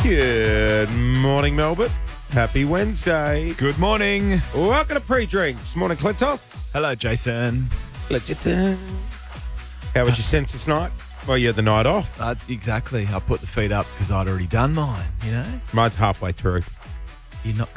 Good morning, Melbourne. Happy Wednesday. Good morning. Welcome to Pre-Drinks. Morning, Clintos. Hello, Jason. How was your census night? Well, you had the night off. Exactly. I put the feet up because I'd already done mine, you know? Mine's halfway through. You're not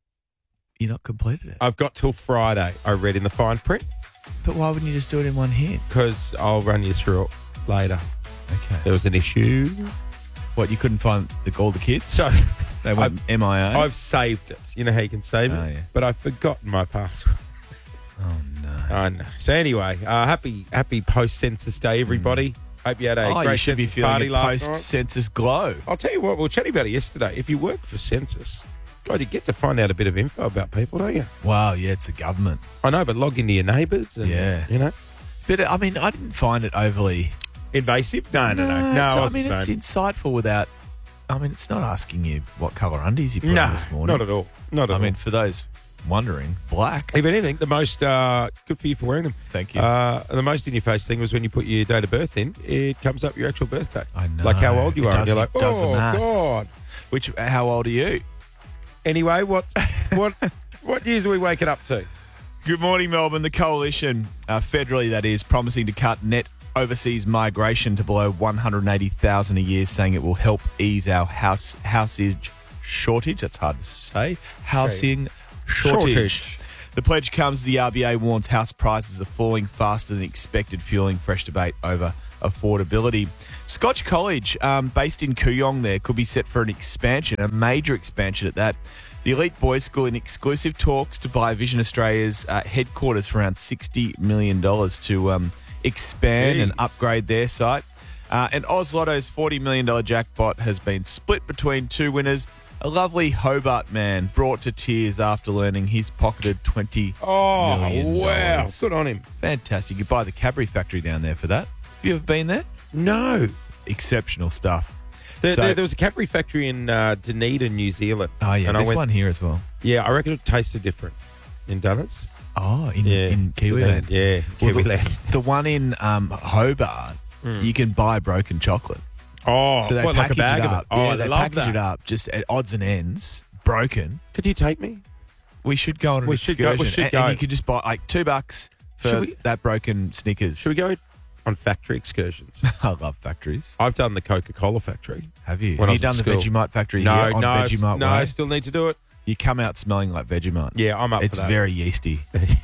completed it. I've got till Friday, I read in the fine print, But why wouldn't you just do it in one hit? because I'll run you through it later. Okay. There was an issue. What, you couldn't find all the kids? So They went MIA? I've saved it. You know how you can save it? Oh, yeah. But I've forgotten my password. Oh, no. I know. So anyway, happy post-census day, everybody. Hope you had a You great should be census party feeling a last night. post-census glow. I'll tell you what, we were chatting about it yesterday. If you work for census, God, you get to find out a bit of info about people, don't you? Wow, yeah, it's the government. I know, but log into your neighbours and, Yeah. you know. But, I mean, I didn't find it overly... Invasive? No. I mean, it's insightful without... I mean, it's not asking you what colour undies you put on this morning. not at all. Not at all. I mean, for those wondering, black. If anything, the most, good for you for wearing them. Thank you. The most in-your-face thing was when you put your date of birth in, it comes up your actual birthday. I know. Like how old you It are. And you're does- like, does the oh, maths. God. How old are you? Anyway, what news are we waking up to? Good morning, Melbourne. The Coalition, federally that is, promising to cut net overseas migration to below 180,000 a year, saying it will help ease our housing shortage. That's hard to say. Housing shortage. The pledge comes as the RBA warns house prices are falling faster than expected, fueling fresh debate over affordability. Scotch College, based in Kooyong there, could be set for an expansion, a major expansion at that. The elite boys school in exclusive talks to buy Vision Australia's headquarters for around $60 million to expand and upgrade their site. And Oz Lotto's $40 million jackpot has been split between two winners. A lovely Hobart man brought to tears after learning he's pocketed $20 million. Wow. Good on him. Fantastic. You buy the Cadbury factory down there for that. Have you ever been there? No. Exceptional stuff. There was a Cadbury factory in Dunedin, New Zealand. Oh, yeah. And There's one here as well. Yeah, I reckon it tasted different in Dunners. Oh, in Kiwiland. Yeah, Kiwiland. The one in Hobart, you can buy broken chocolate. Oh, So they what, like a package bag it of up. it? Oh, Yeah, I they love package that. it up just at odds and ends, broken. Could you take me? We should go on an We should go- excursion. we should and go. you could just buy like $2 for Should we- that broken Snickers. Should we go on factory excursions? I love factories. I've done the Coca-Cola factory. Have you? When I Have was you done at the school. Vegemite factory No, here on Vegemite no, Way? I still need to do it. You come out smelling like Vegemite. Yeah, I'm up It's for that. very yeasty.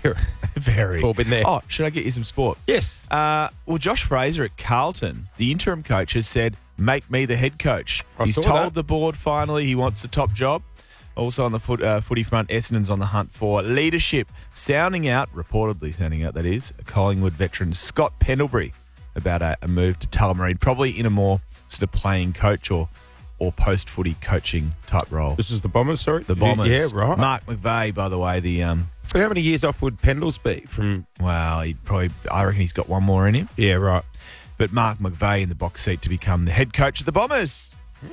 Very. All been there. Oh, should I get you some sport? Yes. Well, Josh Fraser at Carlton, the interim coach, has said, make me the head coach. I He's saw told that. the board finally he wants the top job. Also on the footy front, Essendon's on the hunt for leadership. Reportedly sounding out, that is, Collingwood veteran Scott Pendlebury about a move to Tullamarine, probably in a more sort of playing coach or post-footy coaching type role. This is the Bombers, sorry? The Bombers. Yeah, right. Mark McVeigh, by the way, But how many years off would Pendles be from... I reckon he's got one more in him. Yeah, right. But Mark McVeigh in the box seat to become the head coach of the Bombers.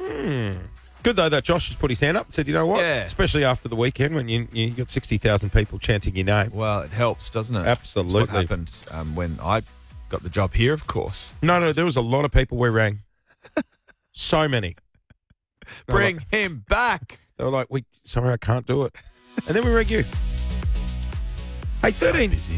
Good, though, that Josh has put his hand up and said, you know what? Yeah. Especially after the weekend when you got 60,000 people chanting your name. Well, it helps, doesn't it? Absolutely. That's what happened when I got the job here, of course. No, there was a lot of people we rang. So many. Bring him back. They were like, sorry, I can't do it. And then we rang you. Hey, 13, busy.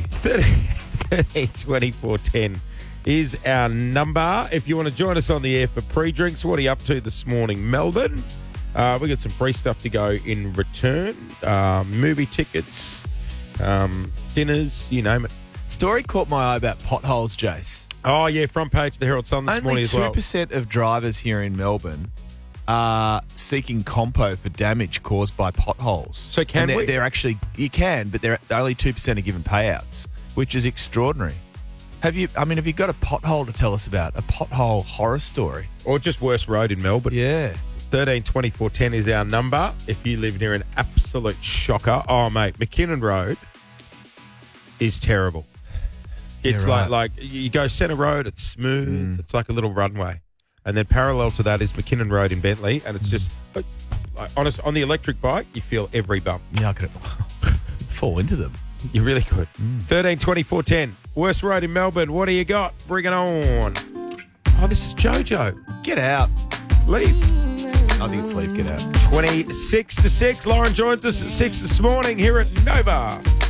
13 24 10 is our number. If you want to join us on the air for pre-drinks, what are you up to this morning, Melbourne? We got some free stuff to go in return. Movie tickets, dinners, you name it. Story caught my eye about potholes, Jace. Oh, yeah, front page of the Herald Sun this morning as well. Only 2% of drivers here in Melbourne are seeking compo for damage caused by potholes. So can we? They're actually, you can, but only 2% are given payouts, which is extraordinary. Have you got a pothole to tell us about? A pothole horror story? Or just worst road in Melbourne. Yeah. 13 24 10 is our number. If you live near an absolute shocker. Oh, mate, McKinnon Road is terrible. It's right. like you go Centre Road, it's smooth. It's like a little runway. And then parallel to that is McKinnon Road in Bentley. And it's just, honest, on the electric bike, you feel every bump. Yeah, I could fall into them. You really could. 13 24 10. Worst road in Melbourne. What do you got? Bring it on. Oh, this is JoJo. Get out. Leave. I think it's leave, get out. 26 to 6. Lauren joins us at 6 this morning here at Nova.